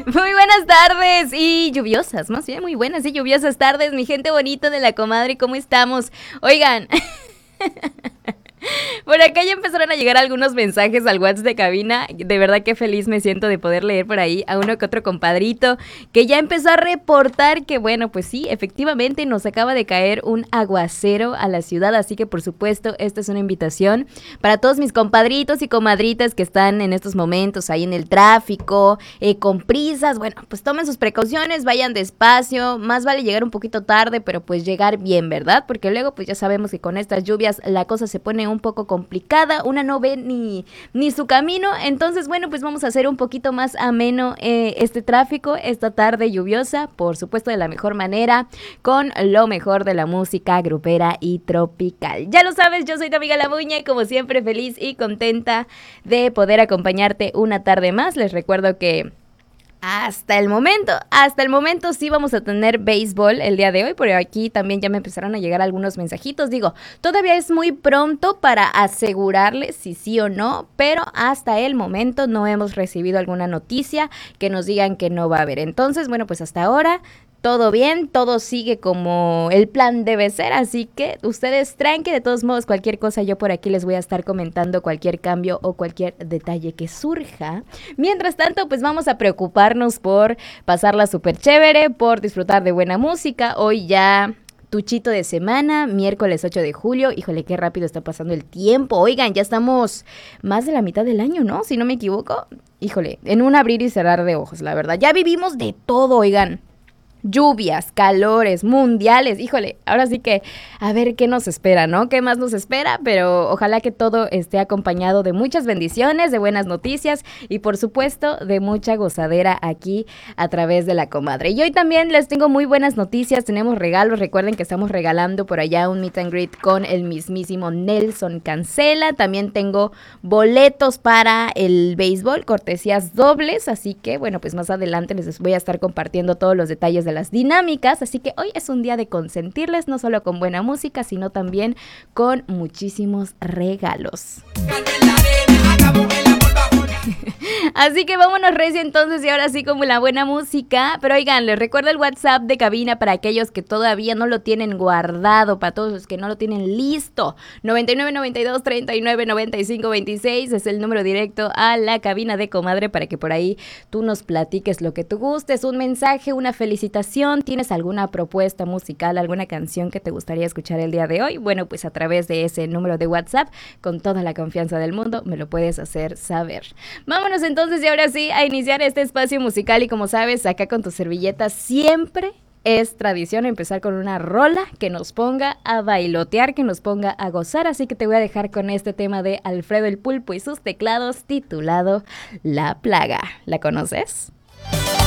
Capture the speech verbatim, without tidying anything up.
Muy buenas tardes y lluviosas, más bien muy buenas y lluviosas tardes, mi gente bonita de la comadre, ¿cómo estamos? Oigan, por acá ya empezaron a llegar algunos mensajes al WhatsApp de cabina. De verdad que feliz me siento de poder leer por ahí a uno que otro compadrito que ya empezó a reportar que, bueno, pues sí, efectivamente nos acaba de caer un aguacero a la ciudad. Así que, por supuesto, esta es una invitación para todos mis compadritos y comadritas que están en estos momentos ahí en el tráfico, eh, con prisas. Bueno, pues tomen sus precauciones, vayan despacio. Más vale llegar un poquito tarde, pero pues llegar bien, ¿verdad? Porque luego, pues ya sabemos que con estas lluvias la cosa se pone un un poco complicada, una no ve ni, ni su camino, entonces bueno, pues vamos a hacer un poquito más ameno eh, este tráfico, esta tarde lluviosa, por supuesto de la mejor manera, con lo mejor de la música grupera y tropical. Ya lo sabes, yo soy tu amiga La Muña y como siempre feliz y contenta de poder acompañarte una tarde más. Les recuerdo que Hasta el momento, hasta el momento sí vamos a tener béisbol el día de hoy, pero aquí también ya me empezaron a llegar algunos mensajitos. Digo, todavía es muy pronto para asegurarles si sí o no, pero hasta el momento no hemos recibido alguna noticia que nos digan que no va a haber. Entonces, bueno, pues hasta ahora todo bien, todo sigue como el plan debe ser, así que ustedes tranqui, de todos modos cualquier cosa yo por aquí les voy a estar comentando cualquier cambio o cualquier detalle que surja. Mientras tanto, pues vamos a preocuparnos por pasarla súper chévere, por disfrutar de buena música. Hoy ya tuchito de semana, miércoles ocho de julio, híjole, qué rápido está pasando el tiempo. Oigan, ya estamos más de la mitad del año, ¿no? Si no me equivoco, híjole, en un abrir y cerrar de ojos, la verdad. Ya vivimos de todo, oigan. Lluvias, calores, mundiales, híjole, ahora sí que a ver qué nos espera, ¿no? ¿Qué más nos espera? Pero ojalá que todo esté acompañado de muchas bendiciones, de buenas noticias y por supuesto de mucha gozadera aquí a través de la comadre. Y hoy también les tengo muy buenas noticias, tenemos regalos, recuerden que estamos regalando por allá un meet and greet con el mismísimo Nelson Cancela, también tengo boletos para el béisbol, cortesías dobles, así que bueno, pues más adelante les voy a estar compartiendo todos los detalles de las dinámicas, así que hoy es un día de consentirles, no solo con buena música, sino también con muchísimos regalos. Así que vámonos recio entonces y ahora sí como la buena música, pero oigan, les recuerdo el WhatsApp de cabina para aquellos que todavía no lo tienen guardado, para todos los que no lo tienen listo, noventa y nueve, noventa y dos, treinta y nueve, noventa y cinco, veintiséis es el número directo a la cabina de comadre para que por ahí tú nos platiques lo que tú gustes, un mensaje, una felicitación, tienes alguna propuesta musical, alguna canción que te gustaría escuchar el día de hoy, bueno pues a través de ese número de WhatsApp, con toda la confianza del mundo, me lo puedes hacer saber. Vámonos entonces y ahora sí a iniciar este espacio musical y como sabes, acá con tu servilleta siempre es tradición empezar con una rola que nos ponga a bailotear, que nos ponga a gozar, así que te voy a dejar con este tema de Alfredo el Pulpo y sus teclados titulado La Plaga. ¿La conoces?